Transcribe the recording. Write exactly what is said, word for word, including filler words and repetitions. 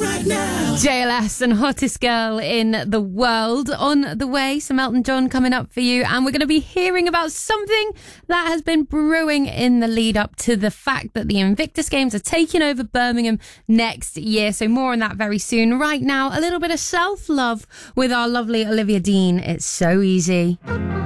right now. J L S and Hottest Girl in the World on the way. Some Elton John coming up for you. And we're going to be hearing about something that has been brewing in the lead up to the fact that the Invictus Games are taking over Birmingham next year. So more on that very soon. Right now, a little bit of self-love with our lovely Olivia Dean. It's so easy.